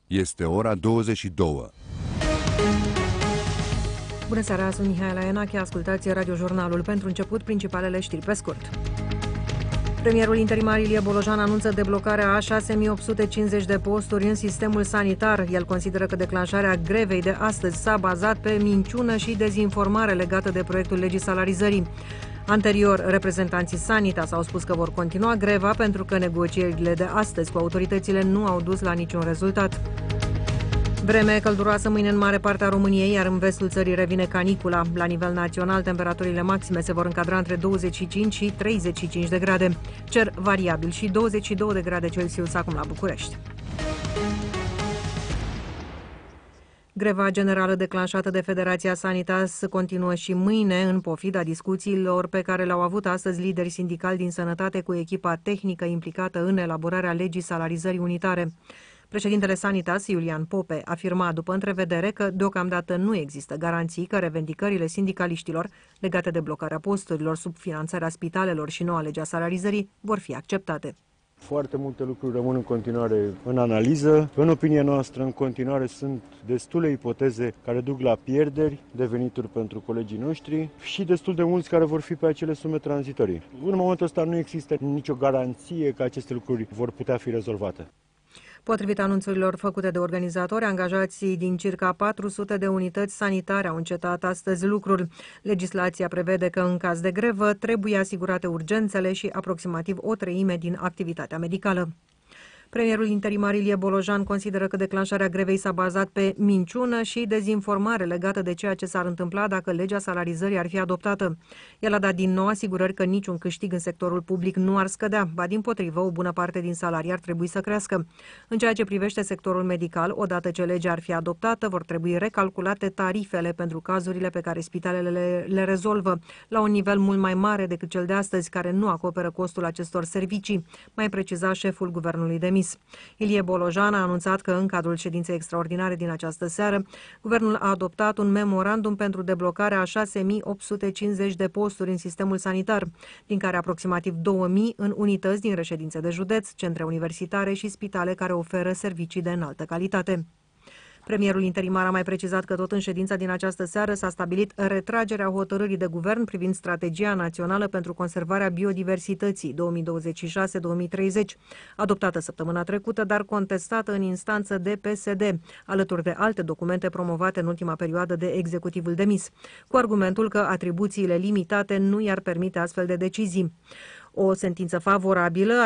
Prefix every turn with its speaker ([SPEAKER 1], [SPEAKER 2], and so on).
[SPEAKER 1] Este ora 22.
[SPEAKER 2] Bună seara, sunt Mihaela Enache, ascultați radiojurnalul. Pentru început, principalele știri pe scurt. Premierul interimar Ilie Bolojan anunță deblocarea a 6.850 de posturi în sistemul sanitar. El consideră că declanșarea grevei de astăzi s-a bazat pe minciună și dezinformare legată de proiectul legii salarizării. Anterior, reprezentanții Sanitas au spus că vor continua greva pentru că negocierile de astăzi cu autoritățile nu au dus la niciun rezultat. Vreme călduroasă mâine în mare parte a României, iar în vestul țării revine canicula. La nivel național, temperaturile maxime se vor încadra între 25 și 35 de grade. Cer variabil și 22 de grade Celsius acum la București. Greva generală declanșată de Federația Sanitas continuă și mâine, în pofida discuțiilor pe care le-au avut astăzi lideri sindicali din sănătate cu echipa tehnică implicată în elaborarea legii salarizării unitare. Președintele Sanitas, Iulian Pope, afirma după întrevedere că deocamdată nu există garanții că revendicările sindicaliștilor legate de blocarea posturilor, subfinanțarea spitalelor și noua legea salarizării vor fi acceptate.
[SPEAKER 3] Foarte multe lucruri rămân în continuare în analiză. În opinia noastră, în continuare sunt destule ipoteze care duc la pierderi de venituri pentru colegii noștri și destul de mulți care vor fi pe acele sume tranzitorii. În momentul ăsta nu există nicio garanție că aceste lucruri vor putea fi rezolvate.
[SPEAKER 2] Potrivit anunțurilor făcute de organizatori, angajații din circa 400 de unități sanitare au încetat astăzi lucrul. Legislația prevede că în caz de grevă trebuie asigurate urgențele și aproximativ o treime din activitatea medicală. Premierul interimar Ilie Bolojan consideră că declanșarea grevei s-a bazat pe minciună și dezinformare legată de ceea ce s-ar întâmpla dacă legea salarizării ar fi adoptată. El a dat din nou asigurări că niciun câștig în sectorul public nu ar scădea, ba dimpotrivă, o bună parte din salarii ar trebui să crească. În ceea ce privește sectorul medical, odată ce legea ar fi adoptată, vor trebui recalculate tarifele pentru cazurile pe care spitalele le rezolvă, la un nivel mult mai mare decât cel de astăzi, care nu acoperă costul acestor servicii, mai preciza șeful guvernului demis. Ilie Bolojan a anunțat că în cadrul ședinței extraordinare din această seară, guvernul a adoptat un memorandum pentru deblocarea a 6.850 de posturi în sistemul sanitar, din care aproximativ 2.000 în unități din reședințe de județ, centre universitare și spitale care oferă servicii de înaltă calitate. Premierul interimar a mai precizat că tot în ședința din această seară s-a stabilit retragerea hotărârii de guvern privind strategia națională pentru conservarea biodiversității 2026-2030, adoptată săptămâna trecută, dar contestată în instanță de PSD, alături de alte documente promovate în ultima perioadă de executivul demis, cu argumentul că atribuțiile limitate nu i-ar permite astfel de decizii. O sentință favorabilă